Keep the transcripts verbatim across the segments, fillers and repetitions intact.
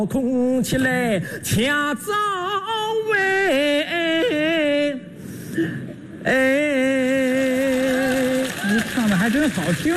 空起来恰早喂，哎， 你唱的还真好听。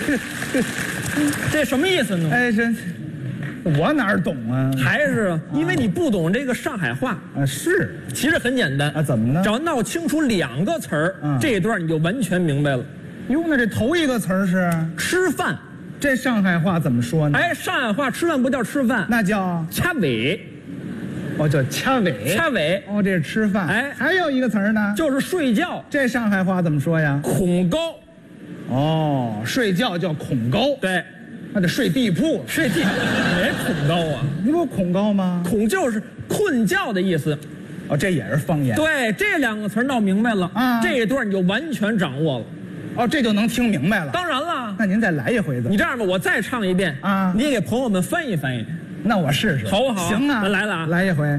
这什么意思呢？ 哎，这我哪儿懂啊？ 还是因为你不懂这个上海话啊，是， 其实很简单啊，怎么呢？ 只要闹清楚两个词儿， 嗯， 这一段你就完全明白了。 哟，那这头一个词儿是吃饭， 这上海话怎么说呢？ 哎，上海话吃饭不叫吃饭， 那叫掐尾。 哦，叫掐尾。 掐尾。 哦，这是吃饭。 哎， 还有一个词儿呢， 就是睡觉。 这上海话怎么说呀？ 恐高。 哦，睡觉叫恐高。 对， 那得睡地铺。 睡地没恐高啊？ 你不恐高吗？ 恐就是困觉的意思。 哦，这也是方言。 对，这两个词儿闹明白了啊，这一段你就完全掌握了。 哦，这就能听明白了。 当然了。 那您再来一回子。 你这样吧，我再唱一遍啊，你也给朋友们翻译翻译。 那我试试， 好不好？ 行啊， 来了啊， 来一回。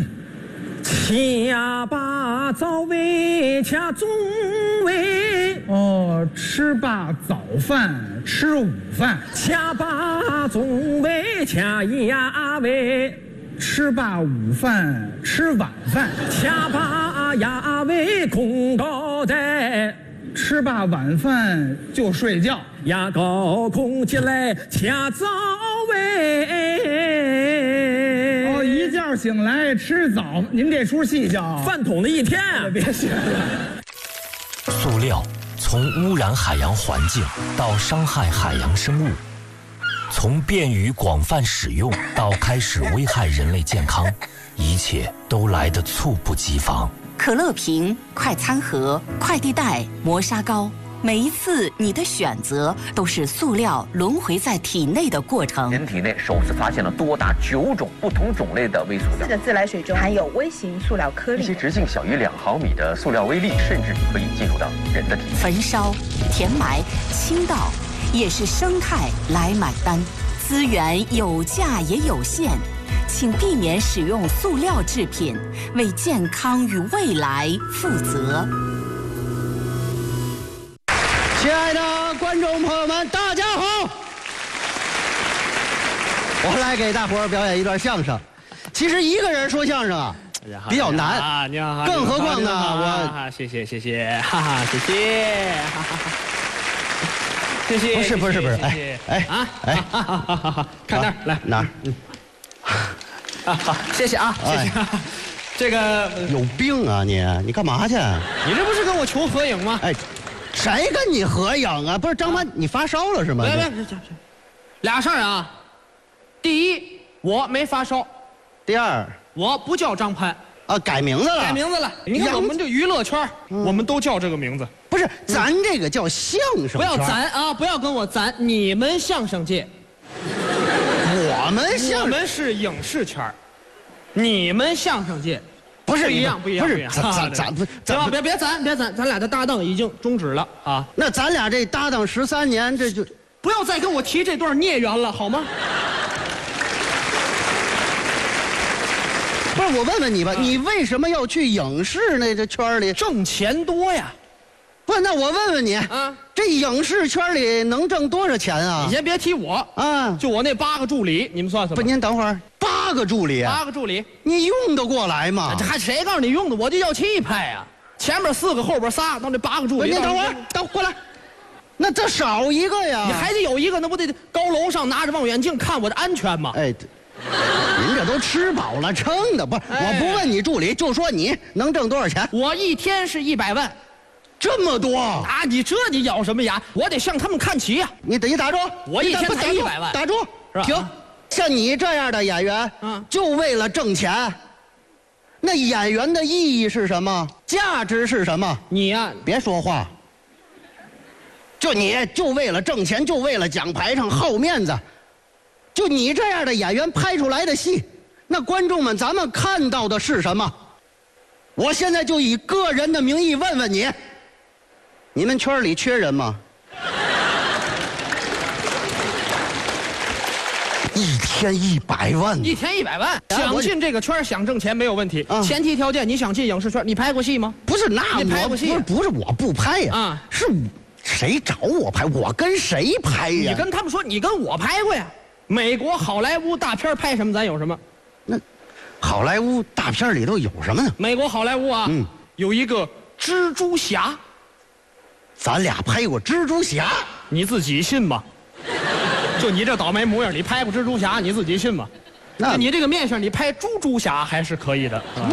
恰罢早为恰中为。 哦，吃罢早饭吃午饭。 恰罢中为恰呀为。 吃罢午饭吃晚饭。 恰罢呀为恐高的。 吃罢晚饭就睡觉， 呀高空起来恰早喂。 哦，一觉醒来吃早，您这出戏叫饭桶的一天啊！ 别学了。 塑料从污染海洋环境到伤害海洋生物，从便于广泛使用到开始危害人类健康，一切都来得猝不及防。 可乐瓶、快餐盒、快递袋、磨砂膏，每一次你的选择都是塑料轮回在体内的过程。 人体内首次发现了多达九种不同种类的微塑料。 四个自来水中含有微型塑料颗粒， 一些直径小于两毫米的塑料微粒，甚至可以进入到人的体内。 焚烧、填埋、倾倒，也是生态来买单。资源有价也有限。请避免使用塑料制品，为健康与未来负责。 亲爱的观众朋友们，大家好！我来给大伙儿表演一段相声。其实一个人说相声啊，比较难啊，你好， 更何况呢， 我谢谢谢谢，哈哈，谢谢，哈哈哈。谢谢。 不是不是不是，哎哎啊哎， 好好好好，看那儿来哪儿？ 嗯。啊，好，谢谢啊，谢谢。这个有病啊你！你干嘛去？ 你这不是跟我求合影吗？ 哎，谁跟你合影啊？不是张潘，你发烧了是吗？ 别别别，俩事儿啊。第一，我没发烧； 第二， 我不叫张潘啊，改名字了。 改名字了。你看我们这娱乐圈，我们都叫这个名字。 不是，咱这个叫相声。 不要咱啊！不要跟我咱，你们相声界。 我们相我们是影视圈，你们相声界不是一样不一样不是不一样。 咱咱咱不咱别别咱别咱咱俩的搭档已经终止了啊！ 那咱俩这搭档十三年，这就不要再跟我提这段孽缘了，好吗？ 不是，我问问你吧，你为什么要去影视那这圈里？ 挣钱多呀！ 不，那我问问你啊，这影视圈里能挣多少钱啊？ 你先别提我啊， 就我那八个助理，你们算算。 不，您等会儿，八个助理， 八个助理， 你用得过来吗？ 这还谁告诉你用的？我就要气派呀！前面四个，后边仨，到这八个助理。 您等会儿，等过来，那这少一个呀？ 你还得有一个，那不得高楼上拿着望远镜看我的安全吗？ 哎，您这都吃饱了撑的，不是？我不问你助理，就说你能挣多少钱？ 我一天是一百万。 这么多啊！你这你咬什么牙？我得向他们看齐呀！ 你等一打住， 我一天才一百万， 打住，停！像你这样的演员，嗯，就为了挣钱，那演员的意义是什么？价值是什么？ 你呀， 别说话。就你就为了挣钱，就为了奖牌上好面子，就你这样的演员拍出来的戏，那观众们咱们看到的是什么？我现在就以个人的名义问问你。你们圈里缺人吗？一天一百万， 一天一百万，想进这个圈想挣钱没有问题， 啊、 前提条件你想进影视圈，你拍过戏吗？ 不是，那你拍过戏？ 不是不是我不拍呀，啊，是谁找我拍，我跟谁拍呀？ 你跟他们说你跟我拍过呀。 美国好莱坞大片拍什么，咱有什么？ 那好莱坞大片里头有什么呢？ 美国好莱坞啊， 嗯， 有一个蜘蛛侠， 咱俩拍过蜘蛛侠， 你自己信吗？就你这倒霉模样，你拍过蜘蛛侠，你自己信吗？那你这个面相，你拍猪猪侠还是可以的。嗯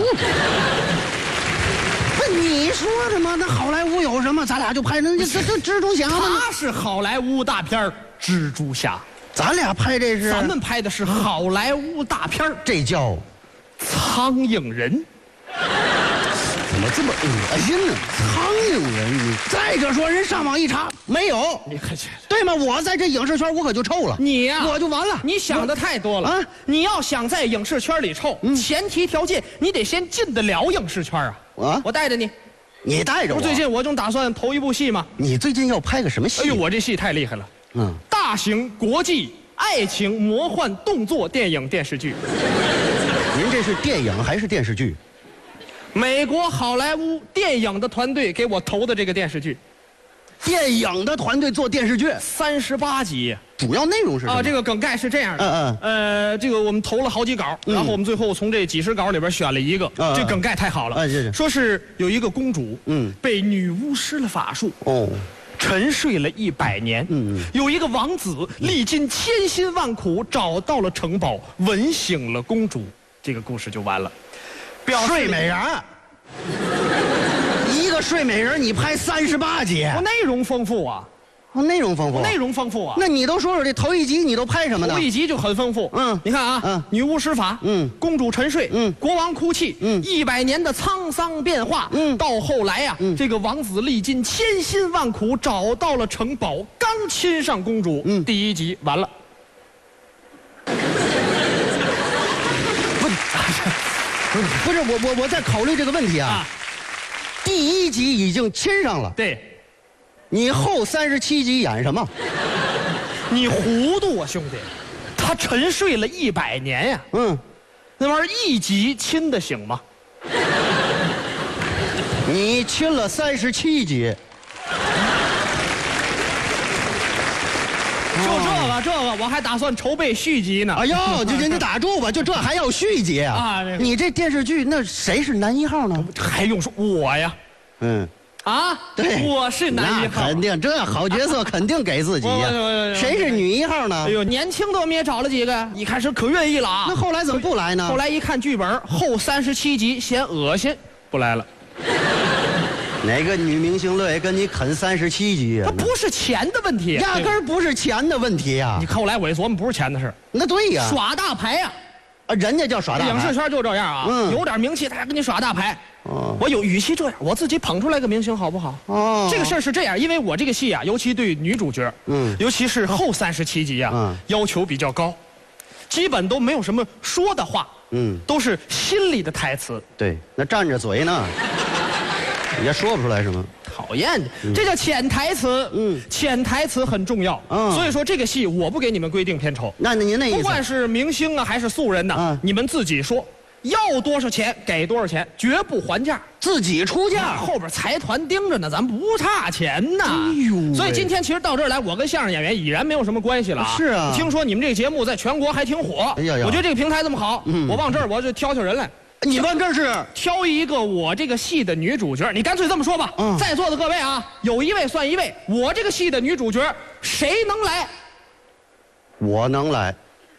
不，你说的吗？那好莱坞有什么？咱俩就拍那这这蜘蛛侠吗？ 他是好莱坞大片蜘蛛侠， 咱俩拍这是？ 咱们拍的是好莱坞大片这叫苍蝇人。 怎么这么恶心呢？苍蝇人，你再者说，人上网一查没有， 你看这对吗？我在这影视圈我可就臭了， 你呀、啊， 我就完了。 你想的太多了啊！你要想在影视圈里臭，嗯、前提条件你得先进得了影视圈啊！啊，我带着你， 你带着我。 最近我正打算投一部戏嘛。 你最近要拍个什么戏？ 哎呦，我这戏太厉害了！嗯，大型国际爱情魔幻动作电影电视剧。 您这是电影还是电视剧？ 美国好莱坞电影的团队给我投的这个电视剧， 电影的团队做电视剧， 三十八集， 主要内容是什么？ 啊，这个梗概是这样的， 嗯嗯，呃，这个我们投了好几稿，然后我们最后从这几十稿里边选了一个，这梗概太好了， 哎，是是， 说是有一个公主，嗯，被女巫施了法术，哦，沉睡了一百年，嗯，有一个王子历尽千辛万苦找到了城堡，吻醒了公主，这个故事就完了。 睡美人，一个睡美人，你拍三十八集， 我内容丰富啊， 哦，内容丰富， 内容丰富啊。 那你都说说这头一集你都拍什么呢？ 头一集就很丰富，嗯，你看啊，嗯，女巫施法，嗯，公主沉睡，嗯，国王哭泣，嗯，一百年的沧桑变化，嗯，到后来呀、啊，嗯，这个王子历尽千辛万苦找到了城堡，刚亲上公主，嗯，第一集完了。 不是我我我在考虑这个问题啊，啊第一集已经亲上了， 对， 你后三十七集演什么？ 你糊涂啊，兄弟！他沉睡了一百年呀，嗯，那玩意儿一集亲得醒吗？ 你亲了三十七集。 就这个，这个我还打算筹备续集呢。 哎呦，就就你打住吧，就这还要续集啊？啊，这个、你这电视剧那谁是男一号呢？ 还用说我呀？嗯，啊， 对， 我是男一号， 肯定这好角色肯定给自己呀。谁是女一号呢？ 哎呦，年轻的我们也找了几个，一开始可愿意了啊。 那后来怎么不来呢？ 后来一看剧本，后三十七集嫌恶心，不来了。 哪个女明星乐意跟你啃三十七集啊？ 它不是钱的问题， 压根儿不是钱的问题呀！ 你后来我一琢磨，不是钱的事。 那对呀， 耍大牌呀！ 啊，人家叫耍大牌。 影视圈就这样啊，嗯、有点名气，他还跟你耍大牌。哦，我有与其这样，我自己捧出来个明星好不好？哦，这个事儿是这样，因为我这个戏啊，尤其对女主角，嗯，尤其是后三十七集啊，嗯，要求比较高，基本都没有什么说的话，嗯，都是心里的台词。 对，那站着嘴呢。也说不出来什么， 讨厌，这叫潜台词。嗯，潜台词很重要。嗯，所以说这个戏我不给你们规定片酬。 那您那意思， 不管是明星啊还是素人呢，嗯，你们自己说，要多少钱给多少钱，绝不还价， 自己出价。 后边财团盯着呢，咱不差钱呐。哎呦，所以今天其实到这儿来，我跟相声演员已然没有什么关系了。 是啊， 听说你们这个节目在全国还挺火。哎呀呀，我觉得这个平台这么好，嗯，我往这儿我就挑挑人来。 你们这是挑一个我这个戏的女主角，你干脆这么说吧，嗯，在座的各位啊，有一位算一位，我这个戏的女主角谁能来？ 我能来。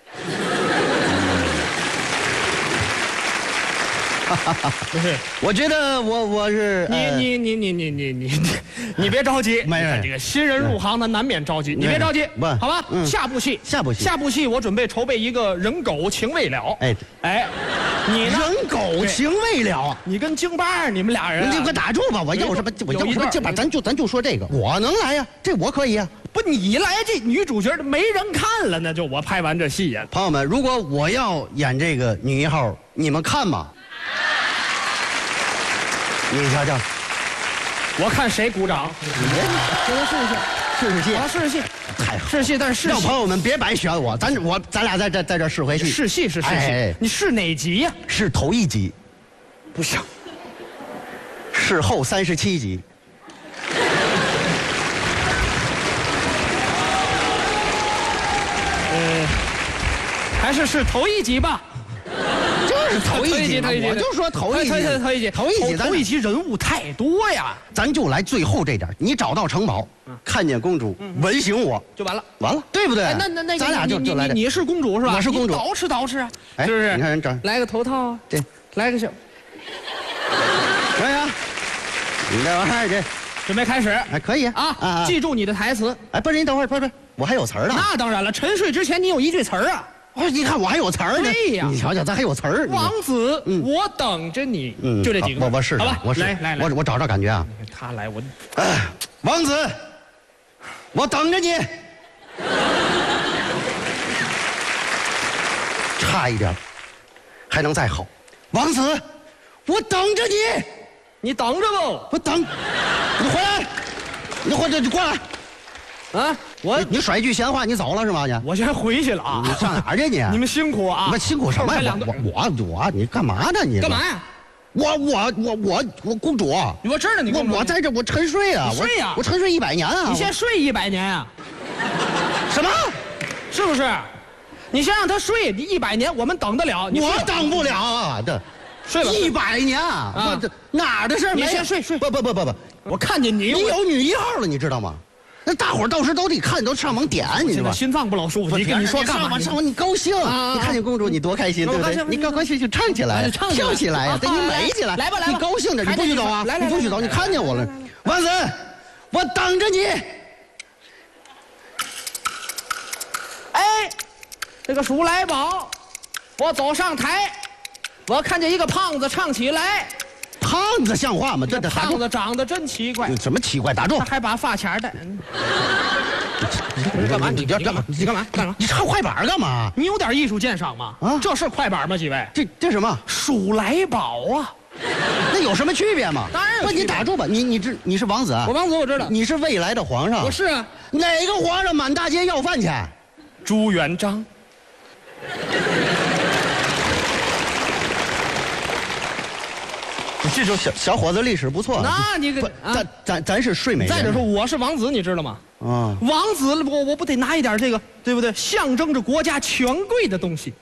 不是， 我觉得我我是你你你你你你你你别着急， 没这个新人入行的难免着急，你别着急，不，好吧？下部戏， 下部戏， 下部戏，我准备筹备一个人狗情未了。哎哎，你人狗情未了， 你跟京巴你们俩人， 你给我打住吧！我要什么？我要什么？这把咱就咱就说这个，我能来呀，这我可以呀。 不，你来这女主角没人看了，那就我拍完这戏呀。 朋友们，如果我要演这个女一号，你们看吗？你瞧瞧， 我看谁鼓掌。 给他试试，试试戏。 啊，试试戏， 太好。 试戏，但是试戏。 让朋友们别白选我，咱我咱俩在这在这试回戏。 试戏是试戏，哎、你试哪集呀？ 是头一集。 不是。 是后三十七集。 呃， 还是是头一集吧？ 就是头一集， 头一集， 我就说头一集， 头一头一集， 头一集， 头一集人物太多呀， 咱就来最后这点。你找到城堡，看见公主，吻醒我就完了， 完了，对不对？ 那那那咱俩就就来。 你是公主是吧？ 我是公主， 捯饬捯饬啊， 是不是？你看人这来个头套， 对， 来个小， 可以啊。你这玩意儿这准备开始， 哎，可以啊，记住你的台词。 哎，不是，你等会儿，不是不是，我还有词儿呢。 那当然了，沉睡之前你有一句词儿啊。 哦，你看我还有词儿呢。 对呀， 你瞧瞧，咱还有词儿。 王子，我等着你。嗯，就这几个。 我我试试， 好吧， 我试。 来来来， 我我找找感觉啊。 他来，我。 王子，我等着你。差一点，还能再好。王子，我等着你。 你等着不？ 我等。你回来，你回来，你过来。 啊！我你, 你甩一句闲话，你走了是吗？你我先回去了啊！ 你上哪儿去你？ 你们辛苦啊！ 我辛苦什么呀？我我我你干嘛呢？你干嘛呀？ 我我我我我公主， 我知道你我我在这我沉睡啊！ 睡呀！ 我沉睡一百年啊！ 你先睡一百年啊！ 什么？ 是不是？你先让他睡，你一百年我们等得了。 我等不了啊！这睡吧， 一百年啊！这哪儿的事？ 你先睡睡。 不不不不不， 我看见你， 你有女一号了，你知道吗？那大伙儿到时都得看，都上网点，你知道吗？ 心脏不老舒服。你跟你说干嘛？ 上网你高兴，你看见公主你多开心，对不对？你高高兴兴唱起来，跳起来呀，对你美起来。 来吧来吧， 你高兴着，你不许走啊！你不许走，你看见我了，王子，我等着你。 哎，这个鼠来宝，我走上台，我看见一个胖子唱起来。 胖子像话吗？这这胖子长得真奇怪。 什么奇怪？打住！ 他还把发卡戴。你干嘛？你要干嘛？你干嘛？干嘛？ 你唱快板干嘛？ 你有点艺术鉴赏吗？啊，这是快板吗？几位？ 这这什么？ 鼠来宝啊！ 那有什么区别吗？ 当然有。 不，你打住吧！你你知你是王子啊？ 我王子，我知道。 你是未来的皇上。 我是啊。 哪个皇上满大街要饭去？ 朱元璋。 这种小小伙子历史不错。 那你个， 咱咱咱是睡美人。 再者说，我是王子，你知道吗？啊，王子，我我不得拿一点这个，对不对？象征着国家权贵的东西。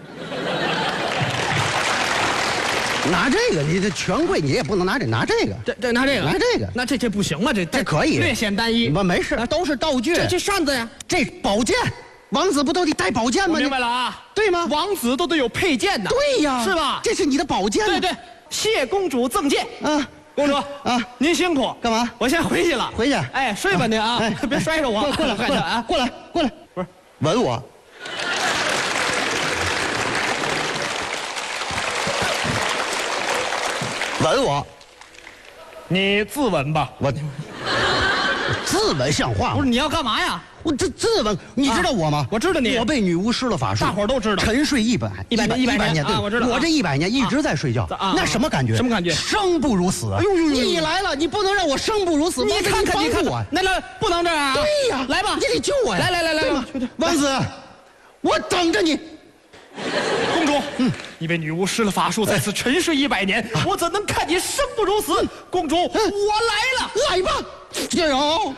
拿这个，你这权贵，你也不能拿这拿这个。 这这拿这个， 拿这个， 那这这不行吗？这这可以， 略显单一。 我没事， 都是道具。这这扇子呀， 这宝剑，王子不都得带宝剑吗？ 明白了啊？ 对吗？ 王子都得有佩剑的。 对呀， 是吧？ 这是你的宝剑。 对对。谢公主赠剑。嗯，公主啊，您辛苦。 干嘛？ 我先回去了。 回去。 哎，睡吧您啊，哎，别摔着我。 过来，过来啊，过来，过来。不是，吻我。吻我。 你自刎吧。 我。自刎像话吗？ 不是，你要干嘛呀？ 我这自刎，你知道我吗？ 我知道你。 我被女巫施了法术， 大伙都知道。 沉睡一百一百一百年， 对， 我知道。 我这一百年一直在睡觉，那什么感觉？ 什么感觉？ 生不如死。哎呦呦！你来了，你不能让我生不如死。 你看看，你看我， 那那不能这样啊！ 对呀， 来吧， 你得救我呀！ 来来来来， 王子，我等着你。 公主，嗯，你被女巫施了法术，在此沉睡一百年，我怎能看你生不如死？公主，我来了， 来吧，加油！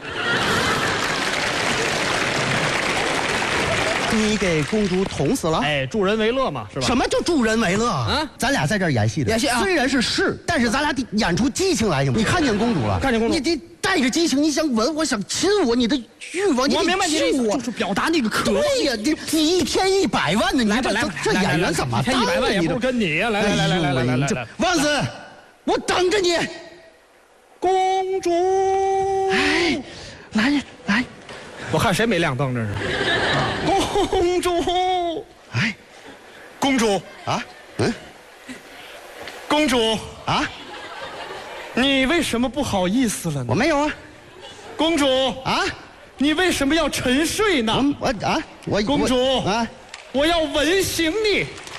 你给公主捅死了？ 哎，助人为乐嘛，是吧？ 什么叫助人为乐啊？咱俩在这儿演戏的， 演戏啊！ 虽然是是，但是咱俩得演出激情来，行吗？你看见公主了？ 看见公主， 你得带着激情，你想吻我，想亲我，你的欲望，你我明白你的我， 就是表达那个渴望。 对呀，你你一天一百万的，你来吧来吧， 这演员怎么一天一百万也不是跟你呀？来来来来来来来来， 王子，我等着你， 公主。 哎，来来， 我看谁没亮灯这是。公主， 哎， 公主啊，嗯， 公主啊， 你为什么不好意思了呢？ 我没有啊， 公主啊， 你为什么要沉睡呢？ 我我啊，我公主啊， 我要吻醒你。